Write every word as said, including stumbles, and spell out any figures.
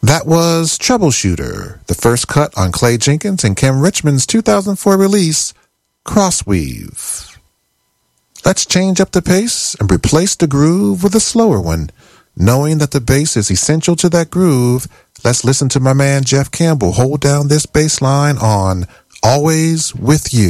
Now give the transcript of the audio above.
That was Troubleshooter, the first cut on Clay Jenkins and Kim Richmond's two thousand four release, Crossweave. Let's change up the pace and replace the groove with a slower one. Knowing that the bass is essential to that groove, let's listen to my man Jeff Campbell hold down this bass line on Always With You.